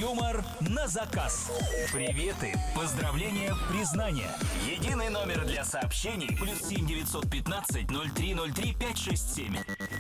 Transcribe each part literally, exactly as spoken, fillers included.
Юмор на заказ. Приветы, поздравления, признания. Единый номер для сообщений. Плюс семь девятьсот пятнадцать ноль три ноль три пять шесть семь.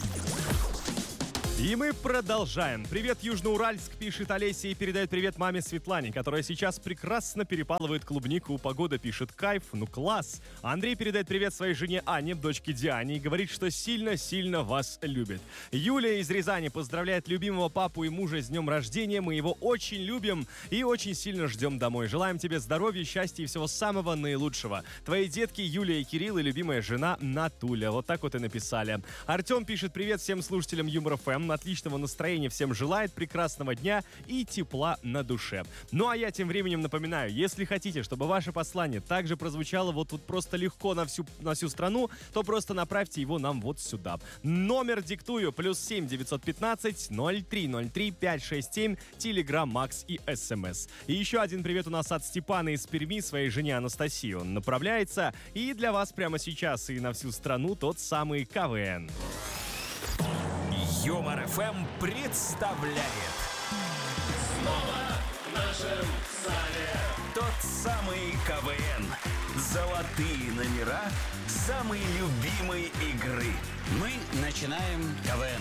И мы продолжаем. Привет, Южноуральск, пишет Олеся и передает привет маме Светлане, которая сейчас прекрасно перепалывает клубнику. Погода пишет кайф, ну класс. Андрей передает привет своей жене Ане, дочке Диане, и говорит, что сильно-сильно вас любит. Юлия из Рязани поздравляет любимого папу и мужа с днем рождения. Мы его очень любим и очень сильно ждем домой. Желаем тебе здоровья, счастья и всего самого наилучшего. Твои детки Юлия и Кирилл и любимая жена Натуля. Вот так вот и написали. Артем пишет привет всем слушателям Юмор эф эм. Отличного настроения всем желает, прекрасного дня и тепла на душе. Ну а я тем временем напоминаю, если хотите, чтобы ваше послание также прозвучало вот тут просто легко на всю, на всю страну, то просто направьте его нам вот сюда. Номер диктую: плюс семь девятьсот пятнадцать ноль три ноль три пять шесть семь, Телеграм, Макс и СМС. И еще один привет у нас от Степана из Перми своей жене Анастасии. Он направляется, и для вас прямо сейчас и на всю страну тот самый КВН. Юмор эф эм представляет Снова в нашем зале тот самый КВН. Золотые номера самой любимой игры. Мы начинаем КВН.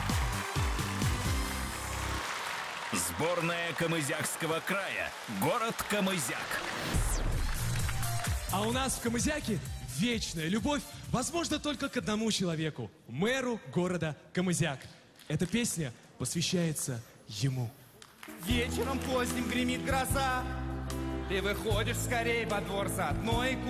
Сборная Камызякского края. Город Камызяк. А у нас в Камызяке вечная любовь возможна только к одному человеку – мэру города Камызяк. Эта песня посвящается ему. Вечером поздним гремит гроза. Ты выходишь скорей во двор за одной